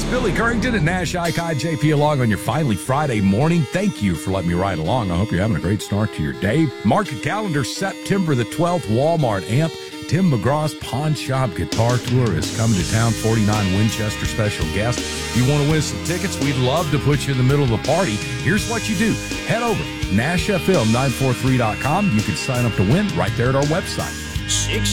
Billy Currington and Nash Icon JP along on your finally Friday morning. Thank you for letting me ride along. I hope you're having a great start to your day. Mark your calendar, September the 12th, Walmart Amp. Tim McGraw's Pawn Shop Guitar Tour is coming to town, 49 Winchester special guest. If you want to win some tickets, we'd love to put you in the middle of the party. Here's what you do. Head over, NashFM943.com. You can sign up to win right there at our website.